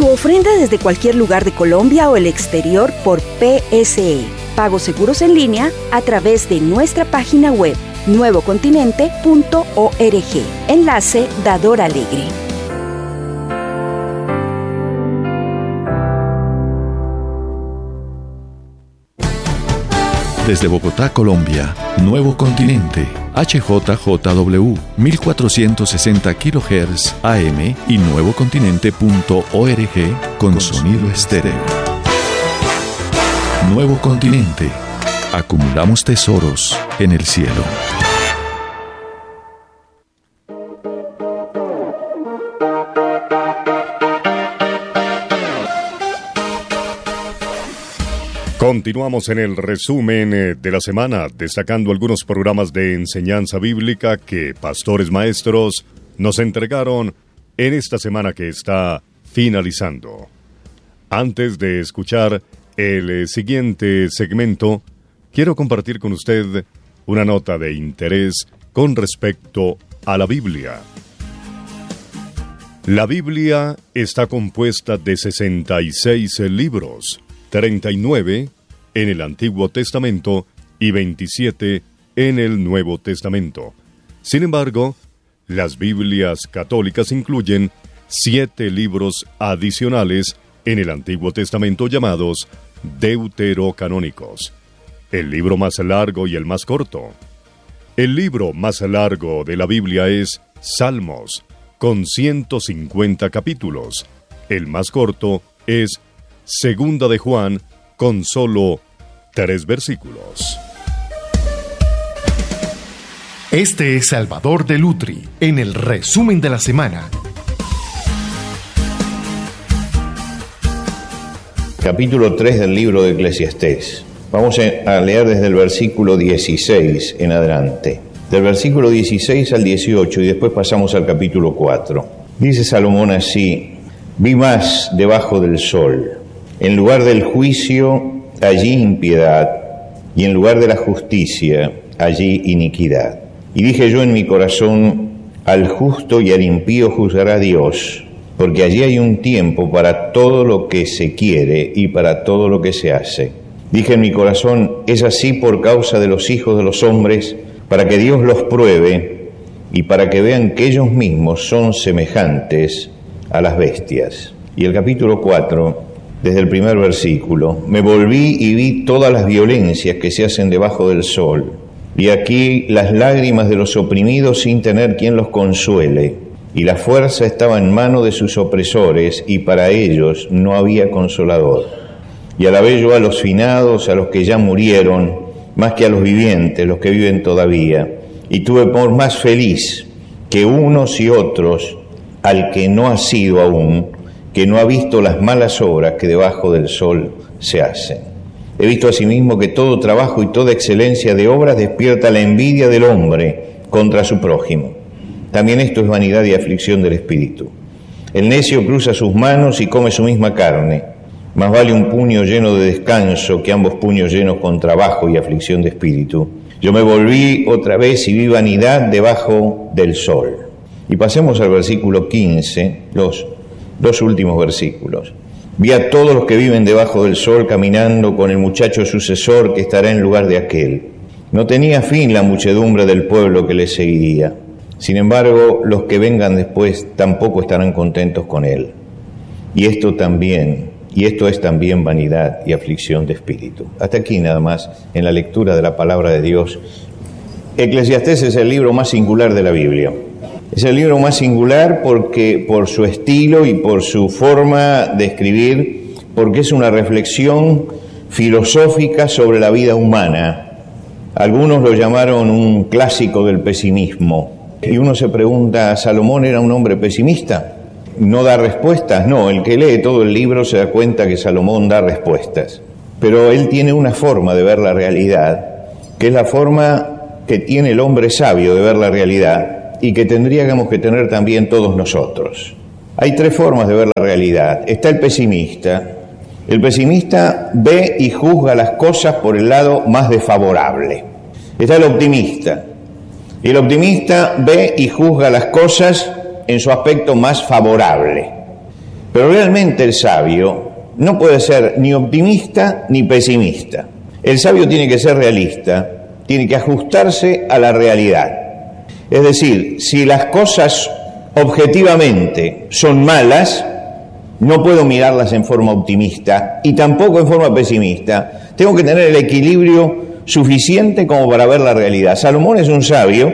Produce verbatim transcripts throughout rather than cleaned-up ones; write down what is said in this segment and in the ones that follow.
ofrenda desde cualquier lugar de Colombia o el exterior por P S E. Pagos seguros en línea a través de nuestra página web nuevo continente punto org. Enlace Dador Alegre. Desde Bogotá, Colombia, Nuevo Continente, H J J W, mil cuatrocientos sesenta kilohertz A M y nuevo continente punto org con sonido estéreo. Nuevo Continente. Acumulamos tesoros en el cielo. Continuamos en el resumen de la semana, destacando algunos programas de enseñanza bíblica que pastores maestros nos entregaron en esta semana que está finalizando. Antes de escuchar el siguiente segmento, quiero compartir con usted una nota de interés con respecto a la Biblia. La Biblia está compuesta de sesenta y seis libros, treinta y nueve en el Antiguo Testamento y veintisiete en el Nuevo Testamento. Sin embargo, las Biblias católicas incluyen siete libros adicionales en el Antiguo Testamento llamados deuterocanónicos, el libro más largo y el más corto. El libro más largo de la Biblia es Salmos, con ciento cincuenta capítulos. El más corto es Segunda de Juan, con solo tres versículos. Este es Salvador de Lutri, en el resumen de la semana. Capítulo tres del libro de Eclesiastés. Vamos a leer desde el versículo dieciséis en adelante. Del versículo dieciséis al dieciocho y después pasamos al capítulo cuatro. Dice Salomón así: vi más debajo del sol. En lugar del juicio, allí impiedad, y en lugar de la justicia, allí iniquidad. Y dije yo en mi corazón: al justo y al impío juzgará Dios, porque allí hay un tiempo para todo lo que se quiere y para todo lo que se hace. Dije en mi corazón: es así por causa de los hijos de los hombres, para que Dios los pruebe y para que vean que ellos mismos son semejantes a las bestias. Y el capítulo cuatro, desde el primer versículo: me volví y vi todas las violencias que se hacen debajo del sol, y aquí las lágrimas de los oprimidos sin tener quien los consuele, y la fuerza estaba en mano de sus opresores, y para ellos no había consolador. Y alabé yo a los finados, a los que ya murieron, más que a los vivientes, los que viven todavía, y tuve por más feliz que unos y otros al que no ha sido aún, que no ha visto las malas obras que debajo del sol se hacen. He visto asimismo que todo trabajo y toda excelencia de obras despierta la envidia del hombre contra su prójimo. También esto es vanidad y aflicción del espíritu. El necio cruza sus manos y come su misma carne. Más vale un puño lleno de descanso que ambos puños llenos con trabajo y aflicción de espíritu. Yo me volví otra vez y vi vanidad debajo del sol. Y pasemos al versículo quince, los dos últimos versículos. Vi a todos los que viven debajo del sol caminando con el muchacho sucesor que estará en lugar de aquel. No tenía fin la muchedumbre del pueblo que le seguiría. Sin embargo, los que vengan después tampoco estarán contentos con él. Y esto también, y esto es también vanidad y aflicción de espíritu. Hasta aquí nada más en la lectura de la palabra de Dios. Eclesiastés es el libro más singular de la Biblia. Es el libro más singular porque por su estilo y por su forma de escribir, porque es una reflexión filosófica sobre la vida humana. Algunos lo llamaron un clásico del pesimismo. Y uno se pregunta, ¿Salomón era un hombre pesimista? ¿No da respuestas? No, el que lee todo el libro se da cuenta que Salomón da respuestas. Pero él tiene una forma de ver la realidad, que es la forma que tiene el hombre sabio de ver la realidad, y que tendríamos que tener también todos nosotros. Hay tres formas de ver la realidad. Está el pesimista. El pesimista ve y juzga las cosas por el lado más desfavorable. Está el optimista. El optimista ve y juzga las cosas en su aspecto más favorable. Pero realmente el sabio no puede ser ni optimista ni pesimista. El sabio tiene que ser realista, tiene que ajustarse a la realidad. Es decir, si las cosas objetivamente son malas, no puedo mirarlas en forma optimista y tampoco en forma pesimista. Tengo que tener el equilibrio suficiente como para ver la realidad. Salomón es un sabio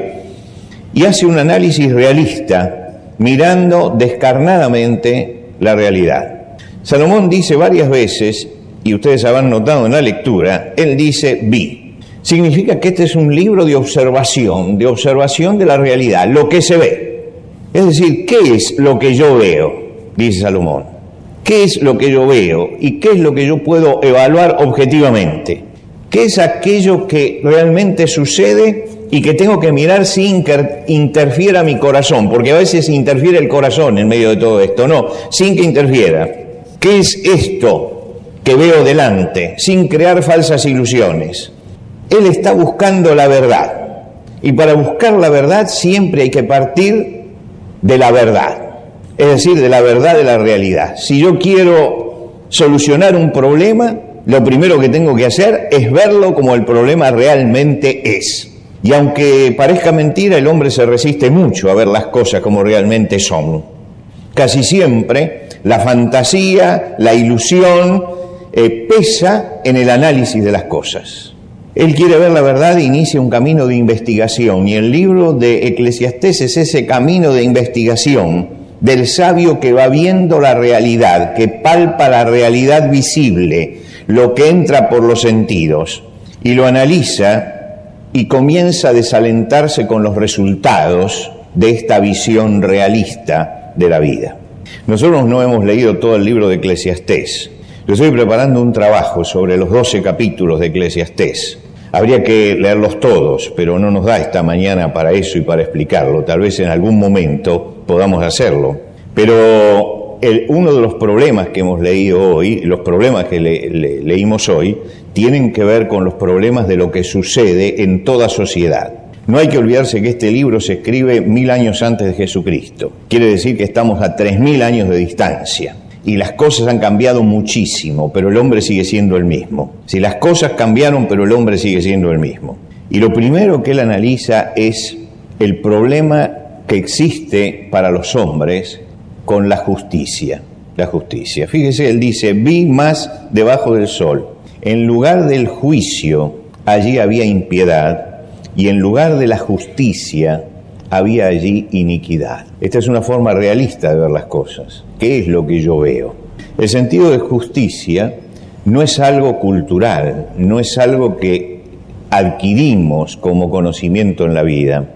y hace un análisis realista, mirando descarnadamente la realidad. Salomón dice varias veces, y ustedes habrán notado en la lectura, él dice vi. Significa que este es un libro de observación, de observación de la realidad, lo que se ve. Es decir, ¿qué es lo que yo veo? Dice Salomón. ¿Qué es lo que yo veo? ¿Y qué es lo que yo puedo evaluar objetivamente? ¿Qué es aquello que realmente sucede y que tengo que mirar sin que interfiera mi corazón? Porque a veces interfiere el corazón en medio de todo esto. No, sin que interfiera. ¿Qué es esto que veo delante? Sin crear falsas ilusiones. Él está buscando la verdad. Y para buscar la verdad siempre hay que partir de la verdad. Es decir, de la verdad de la realidad. Si yo quiero solucionar un problema, lo primero que tengo que hacer es verlo como el problema realmente es. Y aunque parezca mentira, el hombre se resiste mucho a ver las cosas como realmente son. Casi siempre la fantasía, la ilusión, eh, pesa en el análisis de las cosas. Él quiere ver la verdad e inicia un camino de investigación. Y el libro de Eclesiastés es ese camino de investigación del sabio que va viendo la realidad, que palpa la realidad visible, lo que entra por los sentidos, y lo analiza y comienza a desalentarse con los resultados de esta visión realista de la vida. Nosotros no hemos leído todo el libro de Eclesiastés. Yo estoy preparando un trabajo sobre los doce capítulos de Eclesiastés. Habría que leerlos todos, pero no nos da esta mañana para eso y para explicarlo. Tal vez en algún momento podamos hacerlo. Pero el, uno de los problemas que hemos leído hoy, los problemas que le, le, leímos hoy, tienen que ver con los problemas de lo que sucede en toda sociedad. No hay que olvidarse que este libro se escribe mil años antes de Jesucristo. Quiere decir que estamos a tres mil años de distancia. Y las cosas han cambiado muchísimo, pero el hombre sigue siendo el mismo. Si las cosas cambiaron, pero el hombre sigue siendo el mismo. Y lo primero que él analiza es el problema que existe para los hombres con la justicia. La justicia. Fíjese, él dice, vi más debajo del sol. En lugar del juicio, allí había impiedad, y en lugar de la justicia, había allí iniquidad. Esta es una forma realista de ver las cosas. ¿Qué es lo que yo veo? El sentido de justicia no es algo cultural, no es algo que adquirimos como conocimiento en la vida.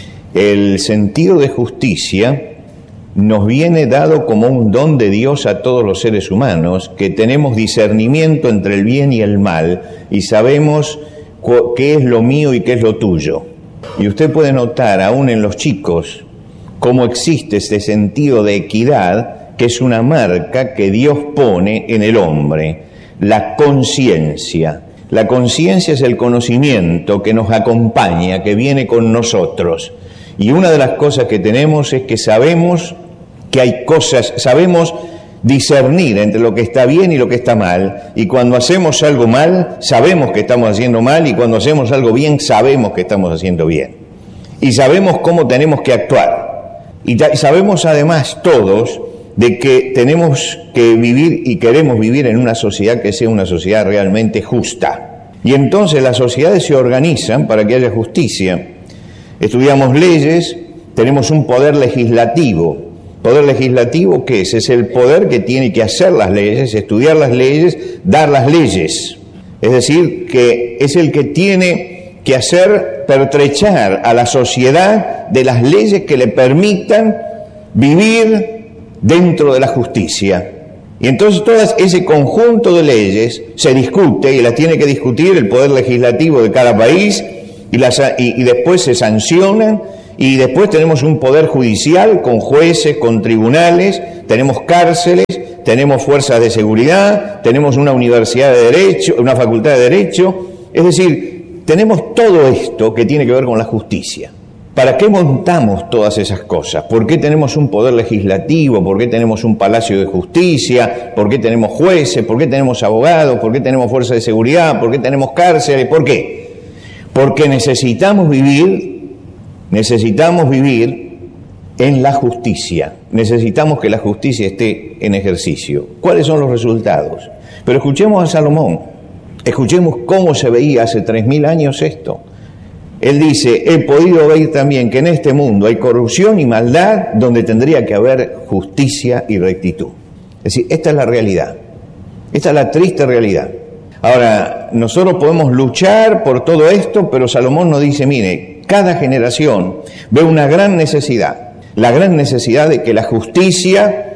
El sentido de justicia nos viene dado como un don de Dios a todos los seres humanos, que tenemos discernimiento entre el bien y el mal y sabemos qué es lo mío y qué es lo tuyo. Y usted puede notar, aún en los chicos, cómo existe este sentido de equidad, que es una marca que Dios pone en el hombre, la conciencia. La conciencia es el conocimiento que nos acompaña, que viene con nosotros. Y una de las cosas que tenemos es que sabemos que hay cosas, sabemos discernir entre lo que está bien y lo que está mal. Y cuando hacemos algo mal, sabemos que estamos haciendo mal, y cuando hacemos algo bien, sabemos que estamos haciendo bien. Y sabemos cómo tenemos que actuar. Y sabemos además todos de que tenemos que vivir y queremos vivir en una sociedad que sea una sociedad realmente justa. Y entonces las sociedades se organizan para que haya justicia. Estudiamos leyes, tenemos un poder legislativo. ¿Poder legislativo qué es? Es el poder que tiene que hacer las leyes, estudiar las leyes, dar las leyes. Es decir, que es el que tiene que hacer pertrechar a la sociedad de las leyes que le permitan vivir dentro de la justicia. Y entonces todo ese conjunto de leyes se discute, y las tiene que discutir el poder legislativo de cada país, y, las, y, y después se sancionan, y después tenemos un poder judicial con jueces, con tribunales, tenemos cárceles, tenemos fuerzas de seguridad, tenemos una universidad de derecho, una facultad de derecho. Es decir, tenemos todo esto que tiene que ver con la justicia. ¿Para qué montamos todas esas cosas? ¿Por qué tenemos un poder legislativo? ¿Por qué tenemos un palacio de justicia? ¿Por qué tenemos jueces? ¿Por qué tenemos abogados? ¿Por qué tenemos fuerzas de seguridad? ¿Por qué tenemos cárceles? ¿Por qué? Porque necesitamos vivir, necesitamos vivir en la justicia. Necesitamos que la justicia esté en ejercicio. ¿Cuáles son los resultados? Pero escuchemos a Salomón. Escuchemos cómo se veía hace tres mil años esto. Él dice, he podido ver también que en este mundo hay corrupción y maldad donde tendría que haber justicia y rectitud. Es decir, esta es la realidad. Esta es la triste realidad. Ahora, nosotros podemos luchar por todo esto, pero Salomón nos dice, mire, cada generación ve una gran necesidad. La gran necesidad de que la justicia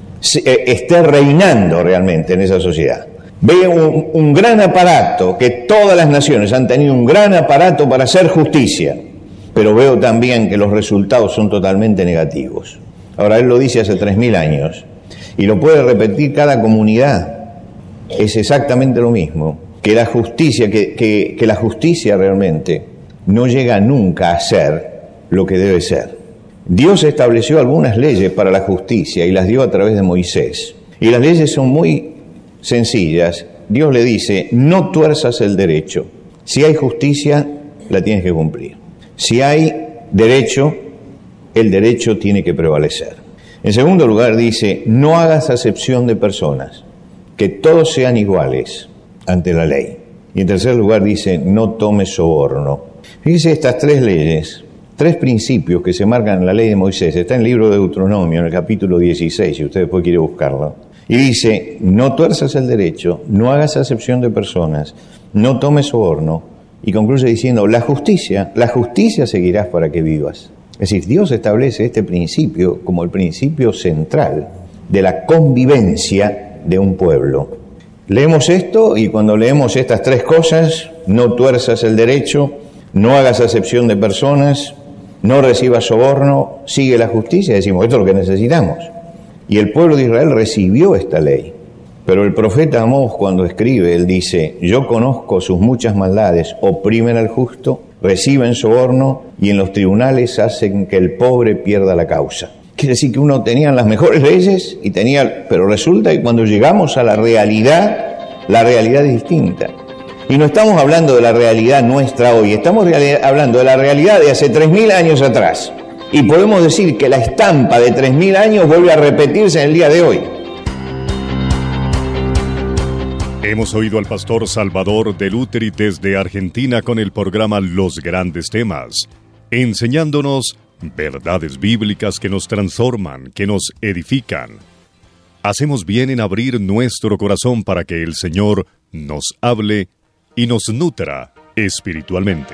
esté reinando realmente en esa sociedad. Ve un, un gran aparato, que todas las naciones han tenido un gran aparato para hacer justicia, pero veo también que los resultados son totalmente negativos. Ahora, él lo dice hace tres mil años, y lo puede repetir cada comunidad. Es exactamente lo mismo, que la justicia, que, que, que la justicia realmente no llega nunca a ser lo que debe ser. Dios estableció algunas leyes para la justicia y las dio a través de Moisés, y las leyes son muy sencillas. Dios le dice, no tuerzas el derecho. Si hay justicia, la tienes que cumplir. Si hay derecho, el derecho tiene que prevalecer. En segundo lugar dice, no hagas acepción de personas, que todos sean iguales ante la ley. Y en tercer lugar dice, no tomes soborno. Fíjese estas tres leyes, tres principios que se marcan en la ley de Moisés. Está en el libro de Deuteronomio, en el capítulo dieciséis, si usted después quiere buscarlo. Y dice, no tuerzas el derecho, no hagas acepción de personas, no tomes soborno. Y concluye diciendo, la justicia, la justicia seguirás para que vivas. Es decir, Dios establece este principio como el principio central de la convivencia de un pueblo. Leemos esto y cuando leemos estas tres cosas, no tuerzas el derecho, no hagas acepción de personas, no recibas soborno, sigue la justicia, decimos, esto es lo que necesitamos. Y el pueblo de Israel recibió esta ley. Pero el profeta Amós, cuando escribe, él dice, yo conozco sus muchas maldades, oprimen al justo, reciben soborno y en los tribunales hacen que el pobre pierda la causa. Quiere decir que uno tenía las mejores leyes, y tenía, pero resulta que cuando llegamos a la realidad, la realidad es distinta. Y no estamos hablando de la realidad nuestra hoy, estamos hablando de la realidad de hace tres mil años atrás. Y podemos decir que la estampa de tres mil años vuelve a repetirse en el día de hoy. Hemos oído al pastor Salvador de Lutri desde Argentina con el programa Los Grandes Temas, enseñándonos verdades bíblicas que nos transforman, que nos edifican. Hacemos bien en abrir nuestro corazón para que el Señor nos hable y nos nutra espiritualmente.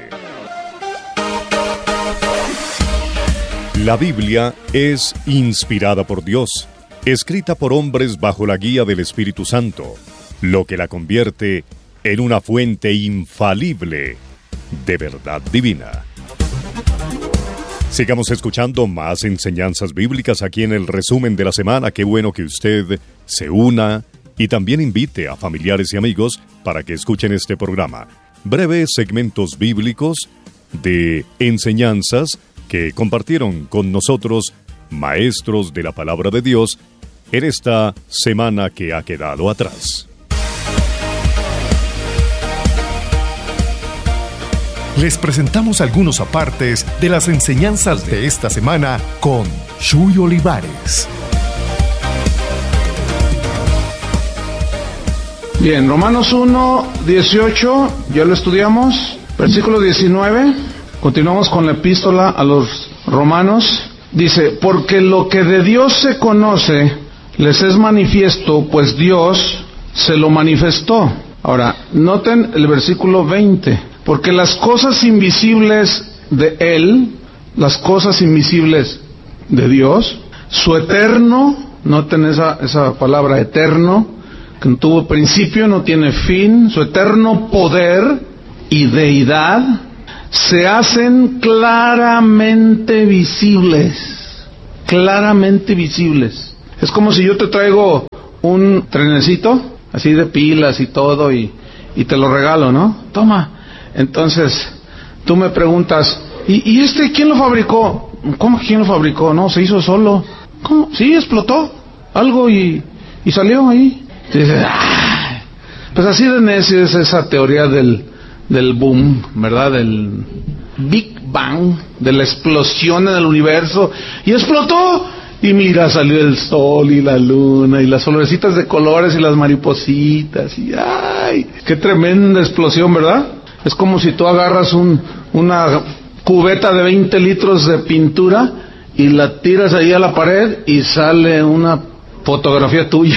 La Biblia es inspirada por Dios, escrita por hombres bajo la guía del Espíritu Santo, lo que la convierte en una fuente infalible de verdad divina. Sigamos escuchando más enseñanzas bíblicas aquí en el resumen de la semana. Qué bueno que usted se una y también invite a familiares y amigos para que escuchen este programa. Breves segmentos bíblicos de enseñanzas que compartieron con nosotros maestros de la palabra de Dios en esta semana que ha quedado atrás. Les presentamos algunos apartes de las enseñanzas de esta semana con Chuy Olivares. Bien, Romanos uno, dieciocho, ya lo estudiamos, versículo diecinueve. Continuamos con la epístola a los romanos. Dice, porque lo que de Dios se conoce les es manifiesto, pues Dios se lo manifestó. Ahora, noten el versículo veinte. Porque las cosas invisibles de Él, las cosas invisibles de Dios, su eterno, noten esa, esa palabra eterno, que no tuvo principio, no tiene fin, su eterno poder y deidad, se hacen claramente visibles, claramente visibles. Es como si yo te traigo un trenecito, así de pilas y todo, y, y te lo regalo, ¿no? Toma. Entonces, tú me preguntas, ¿Y, y este quién lo fabricó? ¿Cómo que quién lo fabricó? No, se hizo solo. ¿Cómo? Sí, explotó algo y, y salió ahí. Y dice, ¡ah! Pues así de necio es esa teoría del, del boom, ¿verdad? Del Big Bang, de la explosión en el universo. Y explotó. Y mira, salió el sol y la luna y las florecitas de colores y las maripositas. Y ¡ay! ¡Qué tremenda explosión!, ¿verdad? Es como si tú agarras un, una cubeta de veinte litros de pintura y la tiras ahí a la pared y sale una fotografía tuya.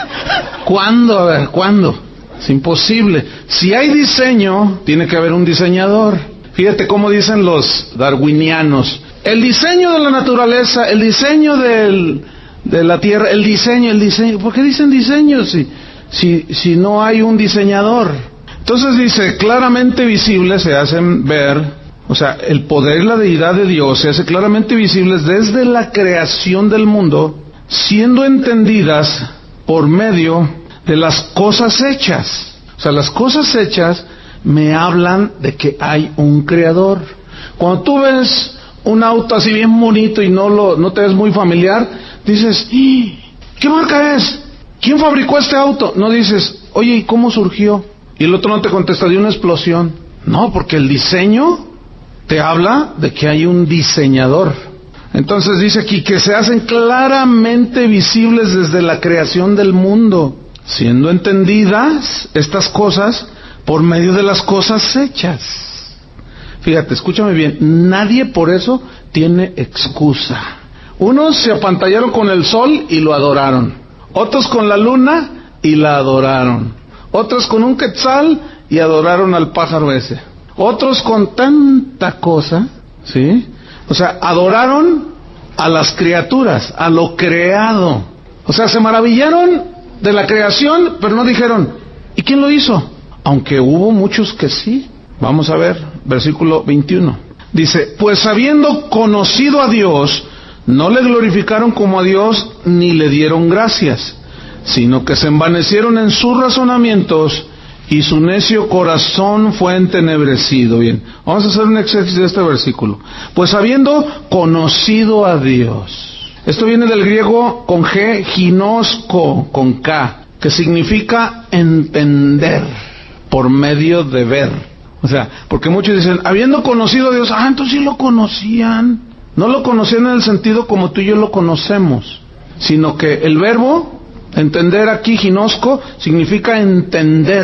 ¿Cuándo? A ver, ¿cuándo? Es imposible. Si hay diseño, tiene que haber un diseñador. Fíjate cómo dicen los darwinianos. El diseño de la naturaleza, el diseño del, de la tierra, el diseño, el diseño. ¿Por qué dicen diseño si, si, si no hay un diseñador? Entonces dice, claramente visibles se hacen ver, o sea, el poder y la deidad de Dios se hace claramente visibles desde la creación del mundo, siendo entendidas por medio de las cosas hechas. O sea, las cosas hechas me hablan de que hay un creador. Cuando tú ves un auto así bien bonito y no lo no te ves muy familiar, dices, ¿qué marca es? ¿Quién fabricó este auto? No dices, oye, ¿y cómo surgió? Y el otro no te contesta, de una explosión. No, porque el diseño te habla de que hay un diseñador. Entonces dice aquí que se hacen claramente visibles desde la creación del mundo, siendo entendidas estas cosas por medio de las cosas hechas. Fíjate, escúchame bien, nadie por eso tiene excusa. Unos se apantallaron con el sol y lo adoraron, otros con la luna y la adoraron, otros con un quetzal y adoraron al pájaro ese, otros con tanta cosa, ¿sí? O sea, adoraron a las criaturas, a lo creado. O sea, se maravillaron de la creación, pero no dijeron, ¿y quién lo hizo? Aunque hubo muchos que sí. Vamos a ver, versículo veintiuno. Dice, pues habiendo conocido a Dios, no le glorificaron como a Dios, ni le dieron gracias, sino que se envanecieron en sus razonamientos, y su necio corazón fue entenebrecido. Bien, vamos a hacer un exégesis de este versículo. Pues habiendo conocido a Dios. Esto viene del griego con G, ginosco, con K, que significa entender, por medio de ver. O sea, porque muchos dicen, habiendo conocido a Dios, ah, entonces sí lo conocían. No lo conocían en el sentido como tú y yo lo conocemos, sino que el verbo, entender aquí, ginosco, significa entender,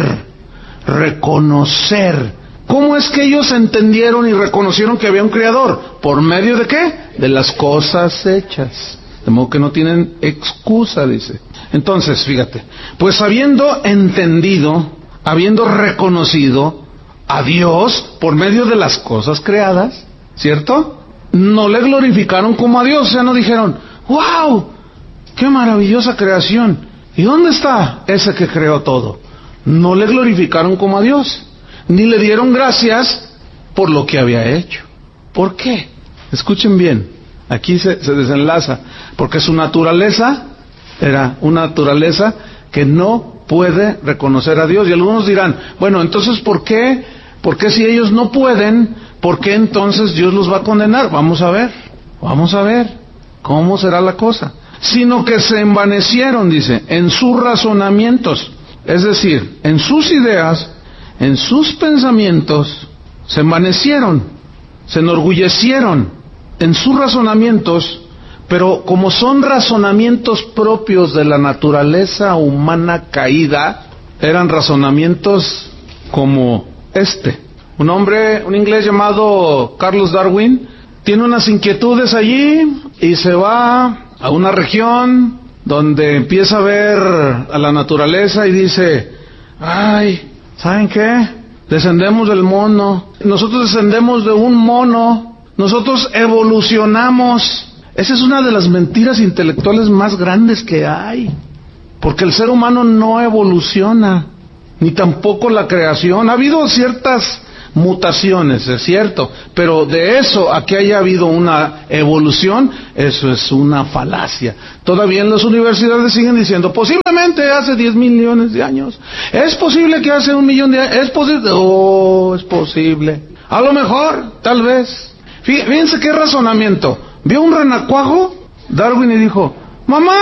reconocer. ¿Cómo es que ellos entendieron y reconocieron que había un creador? ¿Por medio de qué? De las cosas hechas. De modo que no tienen excusa, dice. Entonces, fíjate, pues habiendo entendido, habiendo reconocido a Dios por medio de las cosas creadas, ¿cierto? No le glorificaron como a Dios, o sea, no dijeron, ¡wow! ¡Qué maravillosa creación! ¿Y dónde está ese que creó todo? No le glorificaron como a Dios, ni le dieron gracias por lo que había hecho. ¿Por qué? Escuchen bien, aquí se, se desenlaza, porque su naturaleza era una naturaleza que no puede reconocer a Dios. Y algunos dirán, bueno, entonces ¿por qué? ¿Por qué si ellos no pueden, por qué entonces Dios los va a condenar? Vamos a ver, vamos a ver cómo será la cosa. Sino que se envanecieron, dice, en sus razonamientos, es decir, en sus ideas, en sus pensamientos, se envanecieron, se enorgullecieron en sus razonamientos. Pero como son razonamientos propios de la naturaleza humana caída, eran razonamientos como este. Un hombre, un inglés llamado Carlos Darwin, tiene unas inquietudes allí y se va a una región donde empieza a ver a la naturaleza y dice, ay, ¿saben qué? Descendemos del mono, nosotros descendemos de un mono, nosotros evolucionamos. Esa es una de las mentiras intelectuales más grandes que hay, porque el ser humano no evoluciona, ni tampoco la creación. Ha habido ciertas mutaciones, es cierto, pero de eso a que haya habido una evolución, eso es una falacia. Todavía en las universidades siguen diciendo, posiblemente hace diez millones de años, es posible que hace un millón de años, es posible, oh, es posible, a lo mejor, tal vez. Fíjense qué razonamiento. Vio un renacuajo, Darwin, y dijo, mamá,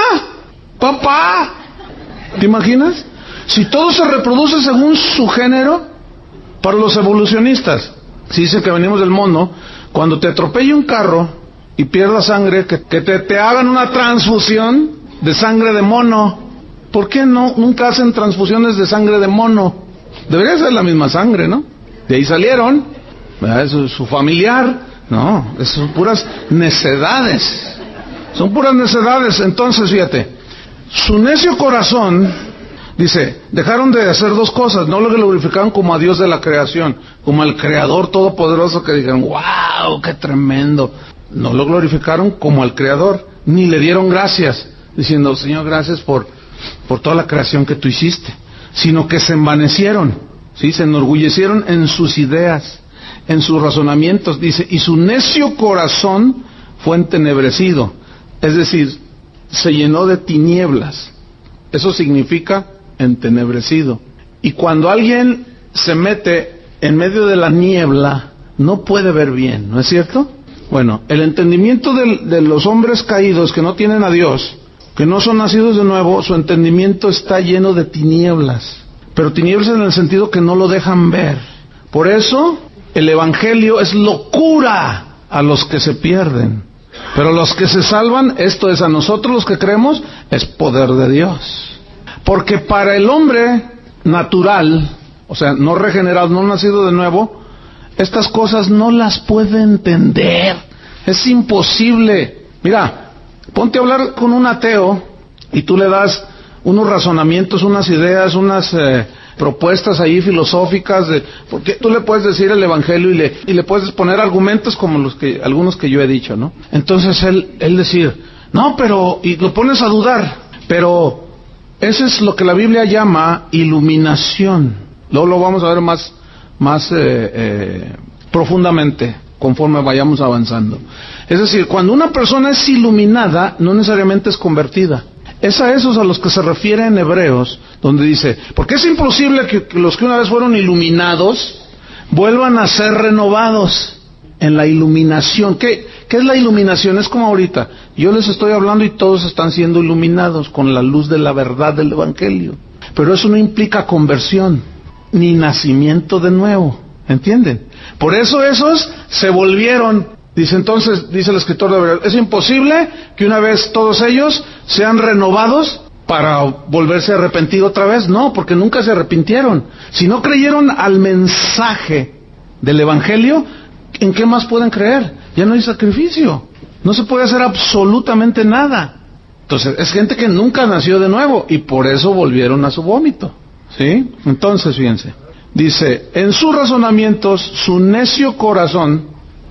papá. ¿Te imaginas? Si todo se reproduce según su género, para los evolucionistas, si dicen que venimos del mono, cuando te atropelle un carro y pierdas sangre, que, que te, te hagan una transfusión de sangre de mono. ¿Por qué no? Nunca hacen transfusiones de sangre de mono. Debería ser la misma sangre, ¿no? De ahí salieron, ¿verdad? Es su familiar. No, son puras necedades. Son puras necedades. Entonces, fíjate, su necio corazón, dice, dejaron de hacer dos cosas. No lo glorificaron como a Dios de la creación, como al Creador Todopoderoso, que dijeron, wow, qué tremendo. No lo glorificaron como al Creador, ni le dieron gracias, diciendo, Señor, gracias por, por toda la creación que tú hiciste, sino que se envanecieron, ¿sí? Se enorgullecieron en sus ideas, en sus razonamientos, dice, y su necio corazón fue entenebrecido, es decir, se llenó de tinieblas. Eso significa entenebrecido. Y cuando alguien se mete en medio de la niebla, no puede ver bien, ¿no es cierto? Bueno, el entendimiento de, de los hombres caídos que no tienen a Dios, que no son nacidos de nuevo, su entendimiento está lleno de tinieblas, pero tinieblas en el sentido que no lo dejan ver. Por eso el evangelio es locura a los que se pierden, pero los que se salvan, esto es a nosotros los que creemos, es poder de Dios. Porque para el hombre natural, o sea, no regenerado, no nacido de nuevo, estas cosas no las puede entender. Es imposible. Mira, ponte a hablar con un ateo y tú le das unos razonamientos, unas ideas, unas eh, propuestas ahí filosóficas, de, porque tú le puedes decir el evangelio y le, y le puedes poner argumentos como los que algunos que yo he dicho, ¿no? Entonces él, él decir, no, pero, y lo pones a dudar, pero eso es lo que la Biblia llama iluminación. Luego lo vamos a ver más más eh, eh, profundamente conforme vayamos avanzando. Es decir, cuando una persona es iluminada, no necesariamente es convertida. Es a esos a los que se refiere en Hebreos, donde dice, porque es imposible que, que los que una vez fueron iluminados vuelvan a ser renovados en la iluminación. ¿Qué, qué es la iluminación? Es como ahorita, yo les estoy hablando y todos están siendo iluminados con la luz de la verdad del evangelio, pero eso no implica conversión ni nacimiento de nuevo, ¿entienden? Por eso esos se volvieron, dice entonces, dice el escritor de Hebreos, es imposible que una vez todos ellos sean renovados para volverse a arrepentir otra vez. No, porque nunca se arrepintieron. Si no creyeron al mensaje del evangelio, ¿en qué más pueden creer? Ya no hay sacrificio, no se puede hacer absolutamente nada. Entonces es gente que nunca nació de nuevo y por eso volvieron a su vómito. ¿Sí? Entonces, fíjense, dice, en sus razonamientos, su necio corazón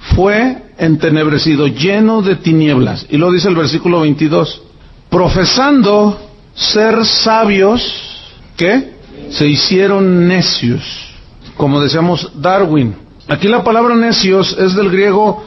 fue entenebrecido, lleno de tinieblas. Y luego dice el versículo veintidós, profesando ser sabios, ¿qué? Se hicieron necios, como decíamos Darwin. Aquí la palabra necios es del griego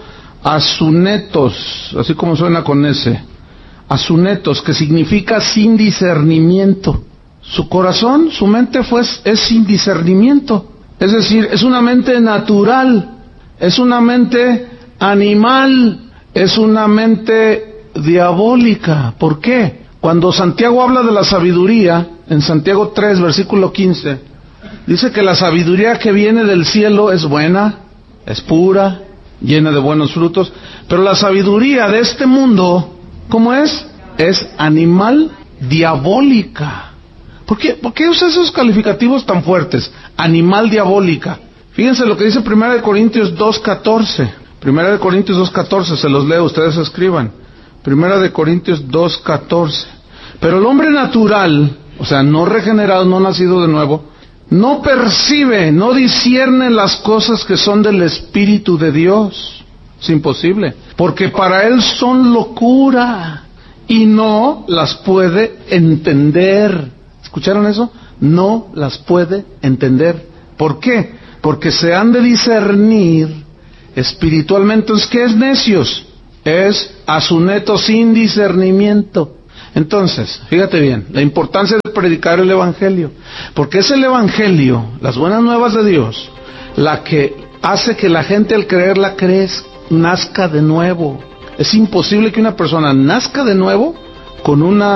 asunetos, así como suena con ese, asunetos, que significa sin discernimiento. Su corazón, su mente fue, es sin discernimiento, es decir, es una mente natural, es una mente animal, es una mente diabólica. ¿Por qué? Cuando Santiago habla de la sabiduría, en Santiago tres, versículo quince, dice que la sabiduría que viene del cielo es buena, es pura, llena de buenos frutos, pero la sabiduría de este mundo, ¿cómo es? Es animal, diabólica. ¿Por qué, ¿Por qué usa esos calificativos tan fuertes? Animal, diabólica. Fíjense lo que dice Primera de Corintios dos catorce. Primera de Corintios dos catorce, se los leo, ustedes escriban. Primera de Corintios dos catorce. Pero el hombre natural, o sea, no regenerado, no nacido de nuevo, no percibe, no discierne las cosas que son del Espíritu de Dios. Es imposible, porque para él son locura y no las puede entender. ¿Escucharon eso? No las puede entender. ¿Por qué? Porque se han de discernir espiritualmente. Entonces, ¿qué es necios? Es asuneto, sin discernimiento. Entonces, fíjate bien, la importancia de predicar el evangelio, porque es el evangelio, las buenas nuevas de Dios, la que hace que la gente al creerla crezca. nazca de nuevo. Es imposible que una persona nazca de nuevo con una